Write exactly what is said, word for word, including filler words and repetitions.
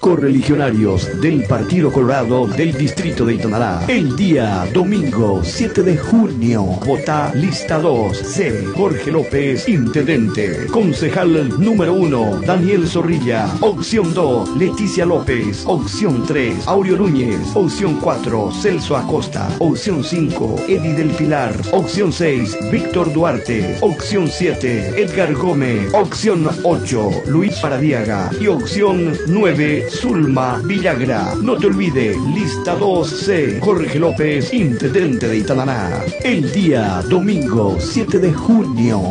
Correligionarios del Partido Colorado del Distrito de Itonalá. El día domingo siete de junio. Vota lista dos C. Jorge López, Intendente. Concejal número uno, Daniel Zorrilla. Opción dos, Leticia López. Opción tres, Aureo Núñez. Opción cuatro, Celso Acosta. Opción cinco, Eddie del Pilar. Opción seis, Víctor Duarte. Opción siete, Edgar Gómez. Opción ocho, Luis Paradiaga. Y opción nueve, Zulma Villagra. No te olvides, lista dos C. Jorge López, Intendente de Itonalá. El día domingo siete de junio.